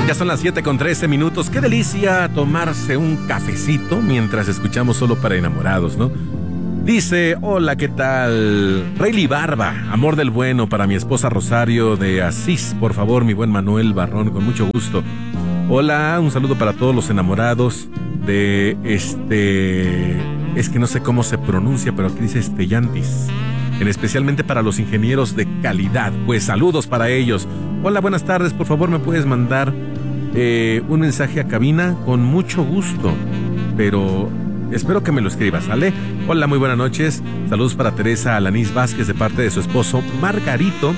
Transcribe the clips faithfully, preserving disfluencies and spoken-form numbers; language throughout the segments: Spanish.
Ya son las siete con trece minutos. Qué delicia tomarse un cafecito mientras escuchamos Solo para Enamorados, ¿no? Dice, hola, ¿qué tal? Rayleigh Barba, amor del bueno para mi esposa Rosario de Asís. Por favor, mi buen Manuel Barrón, con mucho gusto. Hola, un saludo para todos los enamorados de este... Es que no sé cómo se pronuncia, pero aquí dice Estellantis. En especialmente para los ingenieros de calidad. Pues saludos para ellos. Hola, buenas tardes. Por favor, me puedes mandar eh, un mensaje a cabina con mucho gusto. Pero espero que me lo escribas, ¿sale? Hola, muy buenas noches. Saludos para Teresa Alanís Vázquez de parte de su esposo Margarito.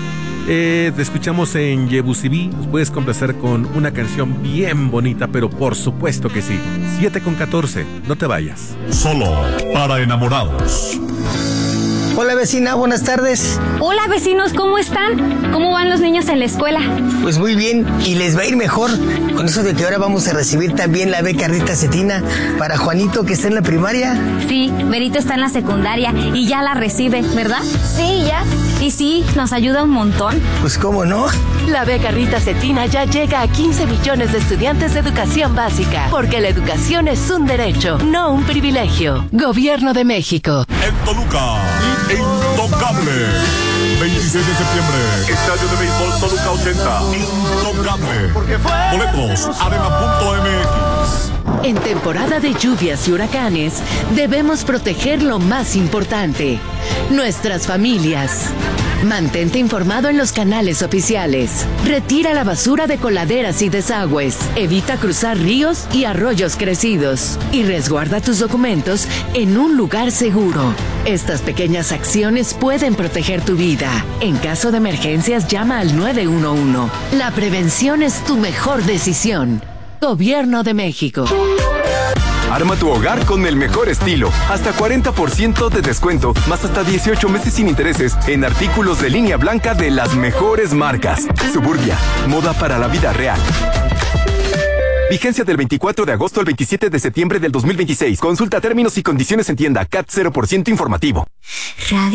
Eh, te escuchamos en Yebusibí. Nos puedes complacer con una canción bien bonita, pero por supuesto que sí. siete con catorce. No te vayas. Solo para enamorados. Hola vecina, buenas tardes. Hola vecinos, ¿cómo están? ¿Cómo van los niños en la escuela? Pues muy bien, y les va a ir mejor con eso de que ahora vamos a recibir también la beca Rita Cetina para Juanito que está en la primaria. Sí, Berito está en la secundaria y ya la recibe, ¿verdad? Sí, ya. Y sí, nos ayuda un montón. Pues cómo no. La beca Rita Cetina ya llega a quince millones de estudiantes de educación básica, porque la educación es un derecho, no un privilegio. Gobierno de México. En Toluca, Intocable. veintiséis de septiembre, Estadio de Béisbol Toluca ochenta. Intocable. Boletos, arena punto m x. En temporada de lluvias y huracanes, debemos proteger lo más importante, nuestras familias. Mantente informado en los canales oficiales. Retira la basura de coladeras y desagües. Evita cruzar ríos y arroyos crecidos. Y resguarda tus documentos en un lugar seguro. Estas pequeñas acciones pueden proteger tu vida. En caso de emergencias, llama al nueve uno uno. La prevención es tu mejor decisión. Gobierno de México. Arma tu hogar con el mejor estilo. Hasta cuarenta por ciento de descuento, más hasta dieciocho meses sin intereses en artículos de línea blanca de las mejores marcas. Suburbia, moda para la vida real. Vigencia del veinticuatro de agosto al veintisiete de septiembre del dos mil veintiséis. Consulta términos y condiciones en tienda. C A T cero por ciento informativo. Radio